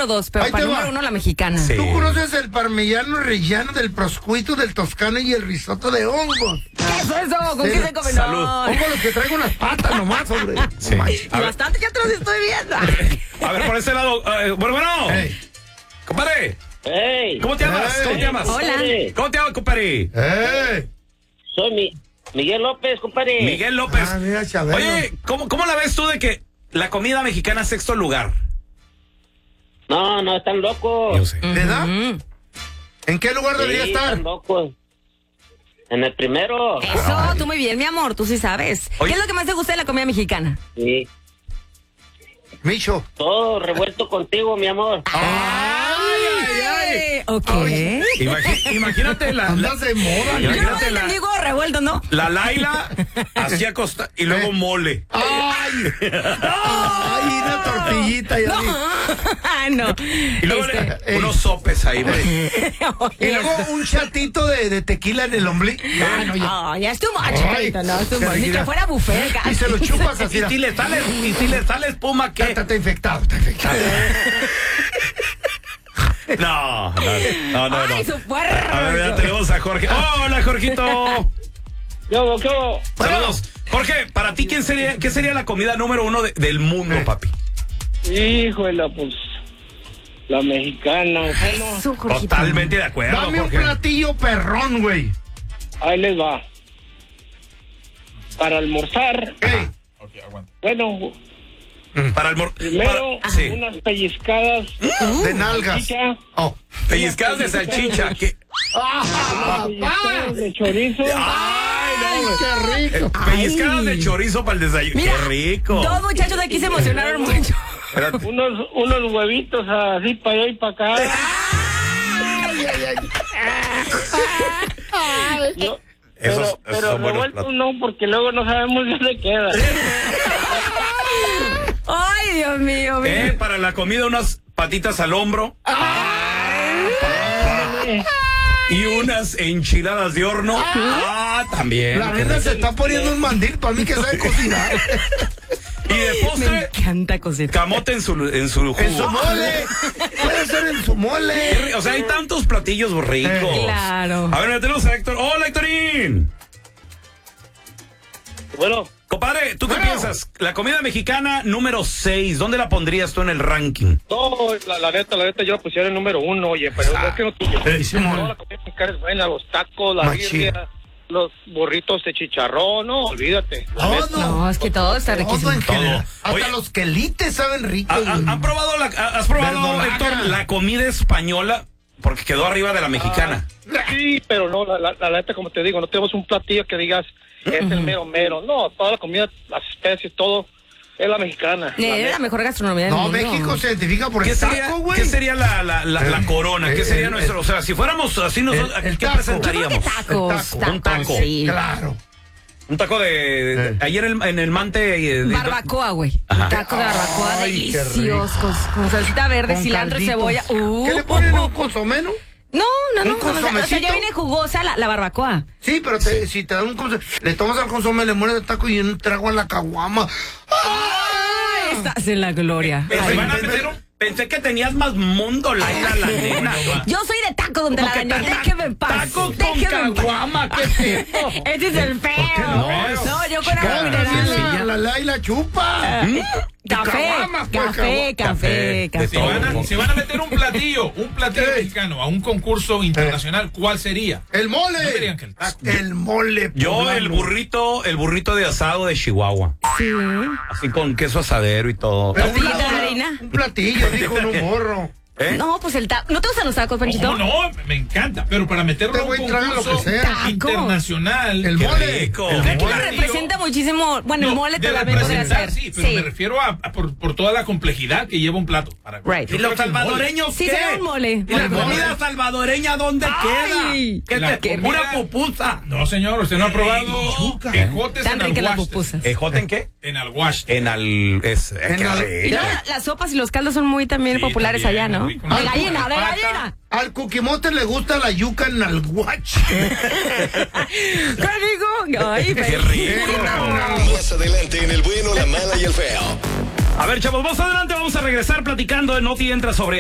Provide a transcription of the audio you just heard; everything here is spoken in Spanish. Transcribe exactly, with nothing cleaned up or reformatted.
número dos, pero Ahí para te número va. uno la mexicana. Sí. ¿Tú conoces el parmigiano rellano del proscuito, del toscano y el risotto de hongos? ¿Qué es eso? ¿Con Sí, qué se come? salud. No. Hongos los que traigo unas patas nomás, hombre. Sí. No manches. Y A ver. bastante ya te los estoy viendo. A ver, por ese lado. eh, bueno, bueno. Ey, Compadre, Hey, ¿cómo te llamas? Ey. ¿Cómo te llamas? Hola. compadre. ¿Cómo te llamas, compadre? ey. Soy mi, Miguel López, compadre. Miguel López. Ah, mira, Chabelo. Oye, ¿cómo, ¿cómo la ves tú de que la comida mexicana es sexto lugar? No, no, están locos. Yo sé. ¿Verdad? Mm. ¿En qué lugar debería Sí, estar? están locos. En el primero. Eso, tú muy bien, mi amor, tú sí sabes. Oye. ¿Qué es lo que más te gusta de la comida mexicana? Sí. Micho. Todo revuelto contigo, mi amor. Ay, ay, ay. Ok. Imagi- imagínate la, la, Andas de moda, Yo ¿no? no imagínate la, entendí huevo revuelto, ¿no? la Laila hacía costa y luego Eh. mole. ¡Ay! ¡Ay, una tortillita! Ya vi. Ah, no. Y luego Este, le- unos sopes ahí, güey. Y luego un chatito de, de tequila en el ombligo. Ah, no, ya. Ah, ya es tu Ay, macho, no, es tu qué macho. Ni rica. que fuera buffet. Y se lo chupas así. Y si le sale, y si le sale espuma, Está, ¿qué? está infectado, está infectado. No, no, no, no. Ay, su puerro. A ver, ya tenemos a Jorge. Hola, Jorgito. ¿Qué hubo, qué hubo? Saludos. Jorge, para ti, ¿quién sería, ¿qué sería la comida número uno de- del mundo, Eh. papi? Híjole, pues. La mexicana. Bueno, Su Jorgito. Totalmente de acuerdo, Dame un Jorge. platillo perrón, güey. ahí les va. Para almorzar, Ey, bueno, Para el mor... primero para- sí. unas pellizcadas. de nalgas. Chicha, Oh. Pellizcadas de salchicha. que- ¡Ah, pellizcadas de chorizo. ¡Ay, no, güey! qué rico! Eh, Pellizcadas de chorizo para el desayuno. Mira, ¡Qué rico! dos muchachos de aquí se emocionaron mucho. Espérate. Unos, unos huevitos así para allá y para acá. Yo- pero Esos- esos pero son buenos revueltos platos. no, porque luego no sabemos dónde queda. Ay, Dios mío, mira. Eh, para la comida, unas patitas al hombro. Y unas enchiladas de horno. Ah, también. La nena se está poniendo un mandil para mí que sabe cocinar. Y de Me postre, encanta cocinar. camote en su, en su jugo. En su mole. Puede ser en su mole. O sea, hay tantos platillos ricos. Claro. A ver, ya tenemos a Héctor. ¡Hola, Héctorín! Bueno, Compadre, ¿tú qué Bueno. piensas? La comida mexicana número seis, ¿dónde la pondrías tú en el ranking? No, la, la neta, la neta, yo la pusiera el número uno, oye, pero es que no tuyo. Ey, Simón. No, la comida mexicana es buena, los tacos, la Machín. birria, los burritos de chicharrón, no, olvídate. La neta. Todo. No, es que todo está Todo riquísimo. en general. Todo. Hasta Oye. los quelites saben ricos. ¿Ha- ha- güey. ¿Han probado la, ha- ¿Has probado, Verdolaga. Héctor, la comida española? Porque quedó arriba de la mexicana. Sí, pero no, la, la, la neta, como te digo, no tenemos un platillo que digas, es el mero mero. No, toda la comida, las especies, todo, es la mexicana. la Es neta. la mejor gastronomía del No, mundo. México se identifica por ¿Qué el sería, taco, güey. ¿qué sería la, la, la, la Eh, corona? ¿Qué eh, sería el- nuestro? O sea, si fuéramos así, nosotros, el- el ¿qué taco. presentaríamos? Yo creo que tacos, El taco. tacos, Un taco. sí. Claro. Un taco de... de- Eh. ayer en el, en el mante... eh, de- Barbacoa, güey. Ajá. Taco de barbacoa Ay, qué deliciosos. Con, con salsita verde, Con cilantro y caldito. cebolla. Uh, ¿Qué le ponen un consomé, no? No, no, no. ¿Un no, o sea, o sea, consomecito? ya viene jugosa la, la barbacoa. Sí, pero te- si te dan un consomé, le tomas al consomé, le mueres el taco y un trago a la caguama. Ay, estás en la gloria. Pensé, Ay. van a meter un- pensé que tenías más mundo, Laila, la nena. Yo soy de taco donde la ¿Cómo que dañó. taco? Déjeme en paz. Taco con Déjeme en paz. caguama, ¿qué es eso? Ese es el feo. no? No, yo con agua Claro, mineral. sí, la Laila chupa. Café, Caguamas, pues, café, café, Café, de Si café. van, a, si van a meter un platillo, un platillo Ey. mexicano a un concurso internacional, ¿cuál sería? El mole. No me digan que el taco. El mole. Yo poblano. el burrito, el burrito de asado de Chihuahua. Sí. Así con queso asadero y todo. Pero Tortillita una- de harina. Un platillo, dijo, no morro. ¿Eh? No, pues el taco. ¿No te gustan los tacos, Panchito? Oh, no, me encanta, pero para meterlo Este a un güey traga lo concurso que sea. Tacos. internacional. El Qué mole. rico. El De Aquí mole. lo representa muchísimo. Bueno, el No, mole de también podría representar, ser. sí, pero me refiero a, a por, por toda la complejidad que lleva un plato. Para, Right. yo ¿Y los creo que el mole- salvadoreños Sí, qué? será un mole. ¿Y la Mole. comida salvadoreña dónde Ay, queda? ¿Qué la te, comida- pura pupusa? No, señor, usted no ha probado ejotes Tan en rica la alguaste. pupusa. ¿Ejote en qué? En alguaste. En al... Es, eh, En qué al- rico. Y luego la- las sopas y los caldos son muy también Sí, populares también, allá, ¿no? rico. De gallina, de Pata. gallina. Al cuquimote le gusta la yuca en el guache. ¿Qué digo? Ay, Qué pero- rico. Más adelante en el bueno, la mala y el feo. A ver, chavos, más adelante vamos a regresar platicando de Noti Entra sobre